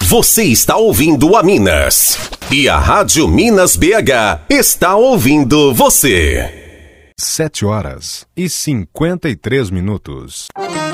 Você está ouvindo a Minas. E a Rádio Minas BH está ouvindo você. 7 horas e 53 minutos.